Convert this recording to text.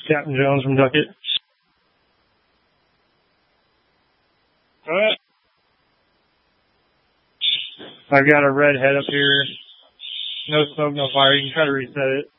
Captain Jones from Duckett. Alright. I've got a red head up here. No smoke, no fire. You can try to reset it.